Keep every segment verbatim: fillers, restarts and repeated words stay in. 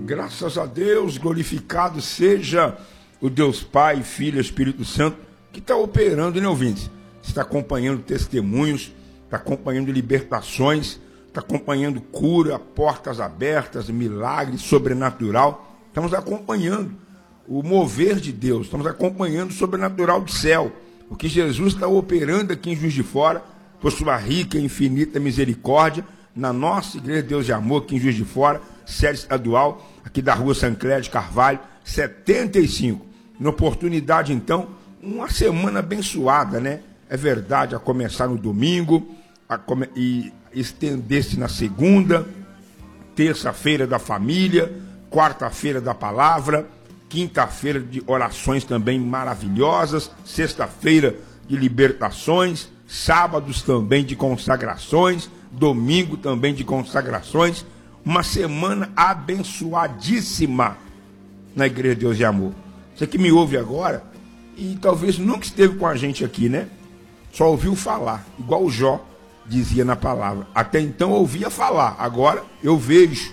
Graças a Deus, glorificado seja o Deus Pai, Filho e Espírito Santo, que está operando, né, ouvintes? Está acompanhando testemunhos, está acompanhando libertações, está acompanhando cura, portas abertas, milagres, sobrenatural. Estamos acompanhando o mover de Deus, estamos acompanhando o sobrenatural do céu. O que Jesus está operando aqui em Juiz de Fora, por sua rica e infinita misericórdia, na nossa Igreja de Deus de Amor, aqui em Juiz de Fora, sede estadual, aqui da rua Sancler de Carvalho, setenta e cinco. Na oportunidade, então, uma semana abençoada, né? É verdade, a começar no domingo, a come... e estender-se na segunda, terça-feira da família, quarta-feira da palavra, quinta-feira de orações também maravilhosas, sexta-feira de libertações, sábados também de consagrações, domingo também de consagrações. Uma semana abençoadíssima na Igreja de Deus de Amor. Você que me ouve agora e talvez nunca esteve com a gente aqui, né? Só ouviu falar, igual o Jó dizia na palavra. Até então eu ouvia falar, agora eu vejo.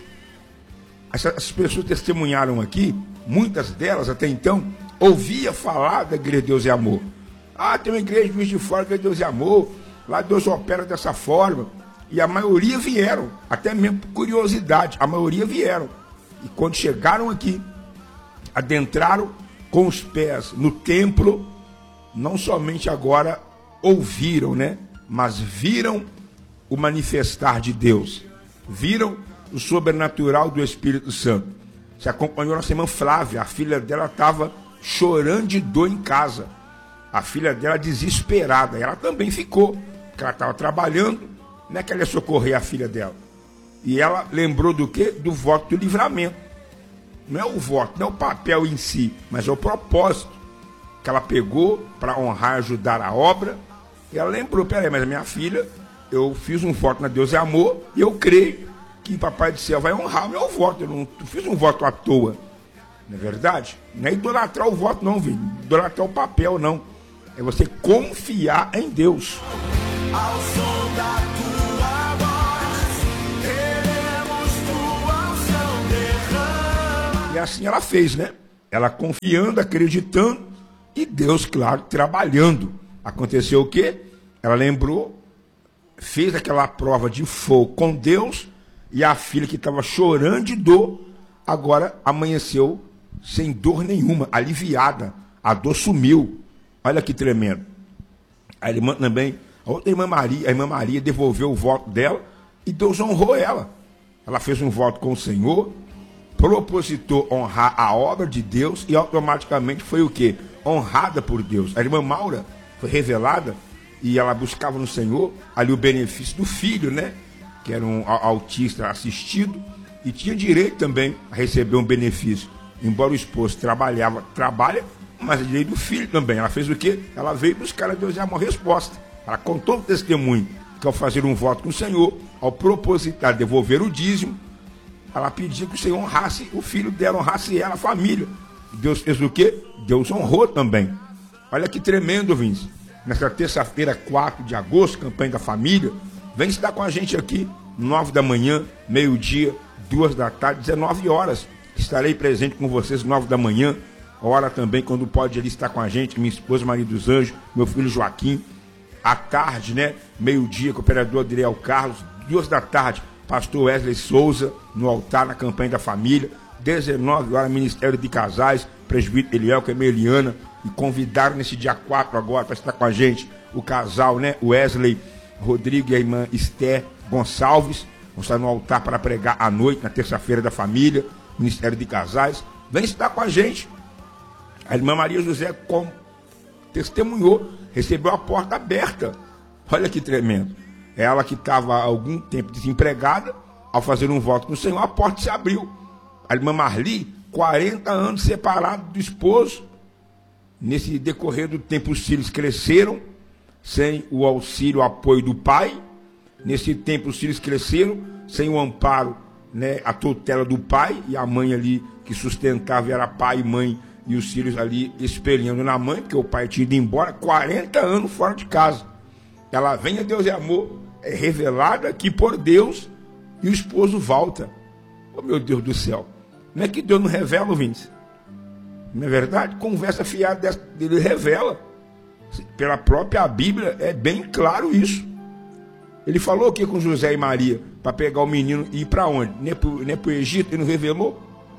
Essas pessoas testemunharam aqui, muitas delas até então ouvia falar da Igreja de Deus de Amor. Ah, tem uma igreja de Juiz de Fora, Igreja de Deus de Amor, lá Deus opera dessa forma. E a maioria vieram, até mesmo por curiosidade, a maioria vieram. E quando chegaram aqui, adentraram com os pés no templo, não somente agora ouviram, né? Mas viram o manifestar de Deus. Viram o sobrenatural do Espírito Santo. Se acompanhou nossa irmã Flávia, a filha dela estava chorando de dor em casa. A filha dela desesperada, ela também ficou, porque ela estava trabalhando. Não é que ela ia socorrer a filha dela. E ela lembrou do quê? Do voto do livramento. Não é o voto, não é o papel em si, mas é o propósito que ela pegou para honrar e ajudar a obra. E ela lembrou, peraí, mas a minha filha, eu fiz um voto na Deus é Amor, e eu creio que o Papai do Céu vai honrar o meu voto. Eu não fiz um voto à toa. Não é verdade? Não é idolatrar o voto não, viu? Idolatrar o papel não. É você confiar em Deus. Ao som da tua voz, queremos tua unção derrama. E assim ela fez, né? Ela confiando, acreditando, e Deus, claro, trabalhando. Aconteceu o quê? Ela lembrou, fez aquela prova de fogo com Deus, e a filha que estava chorando de dor, agora amanheceu sem dor nenhuma, aliviada. A dor sumiu. Olha que tremendo. A irmã também... A outra irmã Maria, a irmã Maria devolveu o voto dela e Deus honrou ela. Ela fez um voto com o Senhor, propositou honrar a obra de Deus e automaticamente foi o quê? Honrada por Deus. A irmã Maura foi revelada e ela buscava no Senhor ali o benefício do filho, né? Que era um autista assistido e tinha direito também a receber um benefício. Embora o esposo trabalhava, trabalha, mas é direito do filho também. Ela fez o quê? Ela veio buscar a Deus e uma resposta. Ela contou o testemunho que ao fazer um voto com o Senhor, ao propositar devolver o dízimo, ela pediu que o Senhor honrasse o filho dela, honrasse ela, a família. Deus fez o quê? Deus honrou também. Olha que tremendo, Vince. Nessa terça-feira, quatro de agosto, campanha da família, vem estar com a gente aqui, nove da manhã, meio-dia, duas da tarde, dezenove horas. Estarei presente com vocês, nove da manhã, hora também, quando pode ele estar com a gente, minha esposa Maria dos Anjos, meu filho Joaquim. À tarde, né? Meio-dia, com o operador Adriel Carlos. Duas da tarde, pastor Wesley Souza, no altar, na campanha da família. dezenove horas, Ministério de Casais, presbítero Eliel, que é Meliana. E convidaram nesse dia quatro agora para estar com a gente o casal, né? Wesley Rodrigo e a irmã Esther Gonçalves. Vão estar no altar para pregar à noite, na terça-feira da família. Ministério de Casais. Vem estar com a gente. A irmã Maria José com... testemunhou. Recebeu a porta aberta. Olha que tremendo. Ela que estava há algum tempo desempregada, ao fazer um voto com o Senhor, a porta se abriu. A irmã Marli, quarenta anos separada do esposo. Nesse decorrer do tempo, os filhos cresceram, sem o auxílio, o apoio do pai. Nesse tempo, os filhos cresceram, sem o amparo, né, a tutela do pai. E a mãe ali, que sustentava, era pai e mãe, e os filhos ali espelhando na mãe, porque o pai tinha ido embora, quarenta anos fora de casa. Ela vem a Deus e Amor, é revelada aqui por Deus, e o esposo volta. Oh, meu Deus do céu. Não é que Deus não revela, ouvintes? Não é verdade? Conversa fiada dessa, ele revela. Pela própria Bíblia é bem claro isso. Ele falou o que com José e Maria? Para pegar o menino e ir para onde? Nem para o Egito, ele não revelou?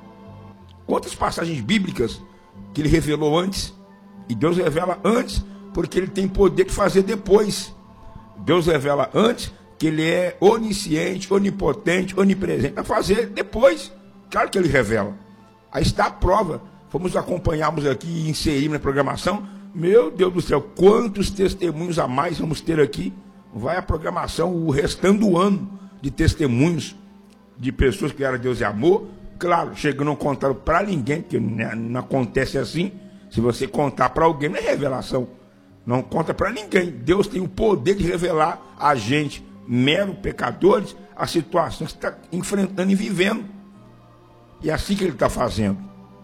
Quantas passagens bíblicas que ele revelou antes? E Deus revela antes, porque ele tem poder de fazer depois. Deus revela antes, que ele é onisciente, onipotente, onipresente, para fazer depois. Claro que ele revela. Aí está a prova. Fomos acompanharmos aqui e inserirmos na programação. Meu Deus do céu, quantos testemunhos a mais vamos ter aqui? Vai a programação, o restante do ano de testemunhos de pessoas que eram Deus e amor. Claro, chegando não contaram para ninguém, porque não acontece assim. Se você contar para alguém, não é revelação. Não conta para ninguém. Deus tem o poder de revelar a gente, mero pecadores, as situações que está enfrentando e vivendo. E é assim que ele está fazendo.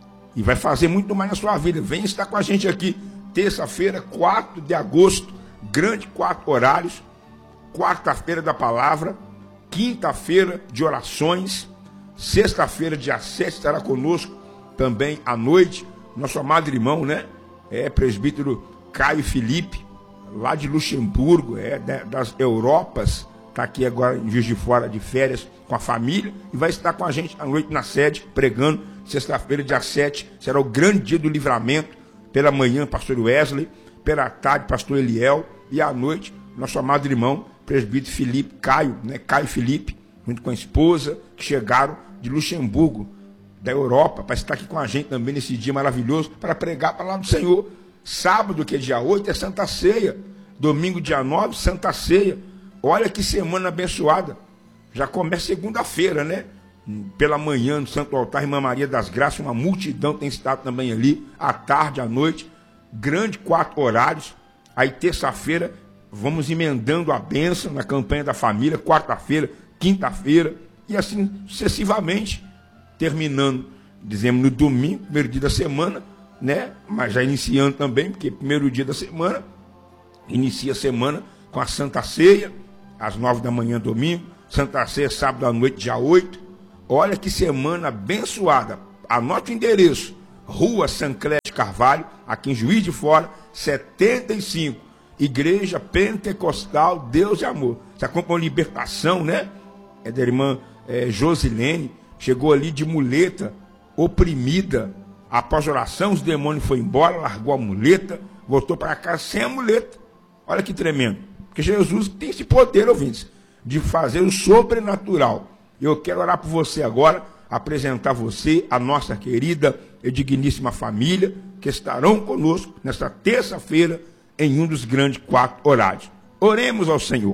E vai fazer muito mais na sua vida. Vem estar com a gente aqui, terça-feira, quatro de agosto, grande quatro horários, quarta-feira da palavra, quinta-feira de orações, sexta-feira, dia sete, estará conosco também à noite, nosso amado irmão, né? É presbítero Caio Felipe, lá de Luxemburgo, é das Europas, está aqui agora em Juiz de Fora de férias com a família e vai estar com a gente à noite na sede, pregando. Sexta-feira, dia sete, será o grande dia do livramento. Pela manhã, pastor Wesley, pela tarde, pastor Eliel, e à noite, nosso amado irmão, presbítero Felipe, Caio, né? Caio Felipe, junto com a esposa, que chegaram de Luxemburgo, da Europa, para estar aqui com a gente também nesse dia maravilhoso, para pregar a palavra do Senhor. Sábado, que é dia oito, é Santa Ceia. Domingo, dia nove, Santa Ceia. Olha que semana abençoada. Já começa segunda-feira, né? Pela manhã, no Santo Altar, Irmã Maria das Graças, uma multidão tem estado também ali, à tarde, à noite, grande quatro horários. Aí terça-feira, vamos emendando a bênção na campanha da família, quarta-feira, quinta-feira, e assim sucessivamente, terminando, dizemos, no domingo, primeiro dia da semana, né? Mas já iniciando também, porque primeiro dia da semana, inicia a semana com a Santa Ceia, às nove da manhã, domingo, Santa Ceia, sábado à noite, dia oito. Olha que semana abençoada. Anote o endereço. Rua Sanclete Carvalho, aqui em Juiz de Fora, setenta e cinco. Igreja Pentecostal Deus e Amor. Você acompanhou libertação, né? É da irmã é, Josilene. Chegou ali de muleta, oprimida. Após a oração, os demônios foram embora, largou a muleta, voltou para casa sem a muleta. Olha que tremendo. Porque Jesus tem esse poder, ouvintes, de fazer o sobrenatural. Eu quero orar por você agora, apresentar você, a nossa querida e digníssima família, que estarão conosco nesta terça-feira, em um dos grandes quatro horários. Oremos ao Senhor.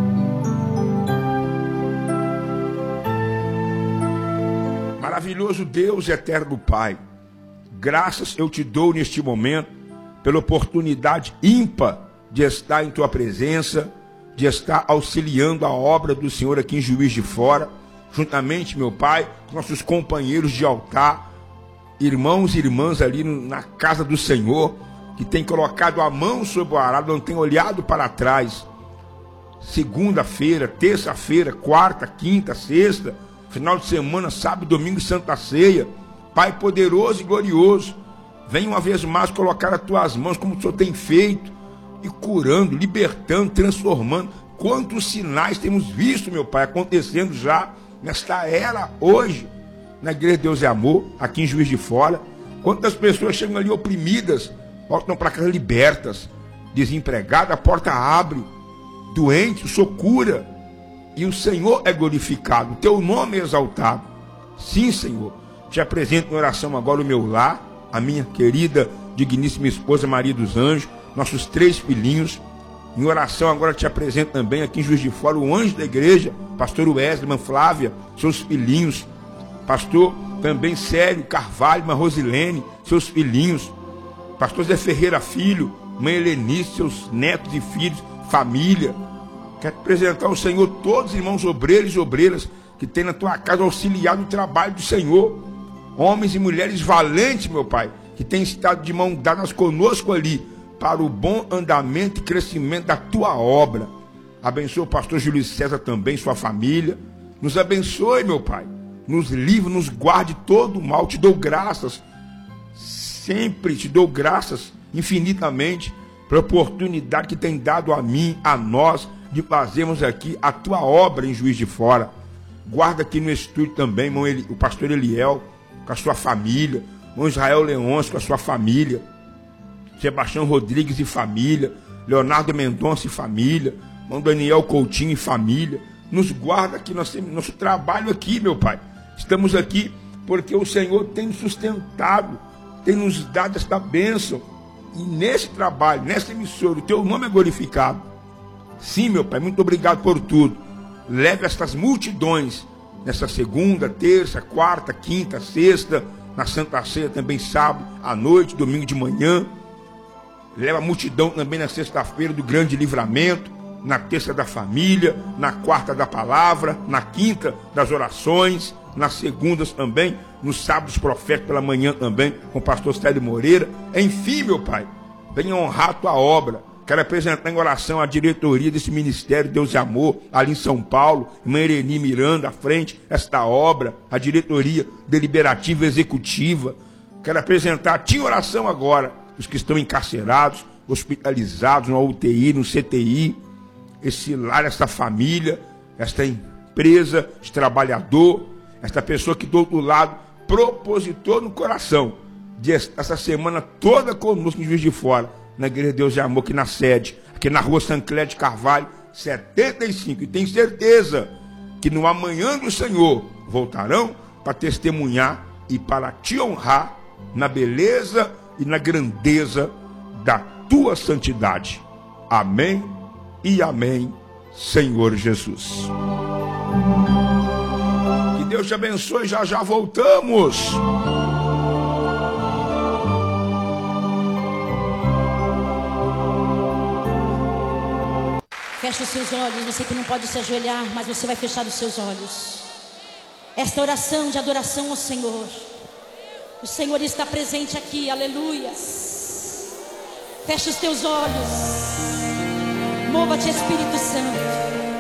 Maravilhoso Deus, eterno Pai, graças eu te dou neste momento, pela oportunidade ímpar de estar em tua presença, de estar auxiliando a obra do Senhor aqui em Juiz de Fora, juntamente, meu Pai, com nossos companheiros de altar, irmãos e irmãs ali na casa do Senhor, que tem colocado a mão sobre o arado, não tem olhado para trás. Segunda-feira, terça-feira, quarta, quinta, sexta, final de semana, sábado, domingo, Santa Ceia. Pai poderoso e glorioso, vem uma vez mais colocar as tuas mãos como o Senhor tem feito, e curando, libertando, transformando. Quantos sinais temos visto, meu Pai, acontecendo já nesta era hoje, na Igreja de Deus e Amor, aqui em Juiz de Fora. Quantas pessoas chegam ali oprimidas, voltam para casa libertas, desempregadas, a porta abre, doente, o Senhor cura, e o Senhor é glorificado, o teu nome é exaltado. Sim, Senhor, te apresento em oração agora o meu lar, a minha querida, digníssima esposa Maria dos Anjos, nossos três filhinhos. Em oração agora te apresento também aqui em Juiz de Fora o anjo da igreja, pastor Wesley, irmã Flávia, seus filhinhos, pastor também Célio Carvalho, irmã Rosilene, seus filhinhos, pastor Zé Ferreira filho, mãe Helenice, seus netos e filhos, família. Quero apresentar ao Senhor todos os irmãos obreiros e obreiras que tem na tua casa auxiliar no trabalho do Senhor, homens e mulheres valentes, meu Pai, que têm estado de mão dadas conosco ali, para o bom andamento e crescimento da tua obra. Abençoa o pastor Júlio César também, sua família. Nos abençoe, meu Pai. nos livre, nos guarde todo o mal. Te dou graças, sempre te dou graças infinitamente pela oportunidade que tem dado a mim, a nós, de fazermos aqui a tua obra em Juiz de Fora. Guarda aqui no estúdio também, irmão Eli, o pastor Eliel, com a sua família, irmão Israel Leôncio, com a sua família, Sebastião Rodrigues e família, Leonardo Mendonça e família, irmão Daniel Coutinho e família. Nos guarda aqui, nós temos nosso trabalho aqui, meu Pai. Estamos aqui porque o Senhor tem nos sustentado, tem nos dado esta bênção. E nesse trabalho, nessa emissora, o teu nome é glorificado. Sim, meu Pai, muito obrigado por tudo. Leve estas multidões nessa segunda, terça, quarta, quinta, sexta, na Santa Ceia também sábado, à noite, domingo de manhã. Leva a multidão também na sexta-feira do grande livramento, na terça da família, na quarta da palavra, na quinta das orações, nas segundas também, nos sábados proféticos pela manhã também, com o pastor Célio Moreira. Enfim, meu Pai, venha honrar a tua obra. Quero apresentar em oração a diretoria desse ministério Deus e Amor, ali em São Paulo, irmã Ereni Miranda, à frente, esta obra, a diretoria deliberativa e executiva. Quero apresentar a ti em oração agora, os que estão encarcerados, hospitalizados, na U T I, no C T I, esse lar, essa família, esta empresa, esse trabalhador, esta pessoa que do outro lado propositou no coração de essa semana toda conosco em Juiz de Fora, na Igreja Deus e Amor, aqui na sede, aqui na rua Sancler de Carvalho, setenta e cinco. E tenho certeza que no amanhã do Senhor voltarão para testemunhar e para te honrar na beleza e na grandeza da tua santidade. Amém e amém, Senhor Jesus. Que Deus te abençoe, já já voltamos. Feche os seus olhos, você que não pode se ajoelhar, mas você vai fechar os seus olhos. Esta oração de adoração ao Senhor, o Senhor está presente aqui, aleluias. Feche os teus olhos, mova-te, Espírito Santo.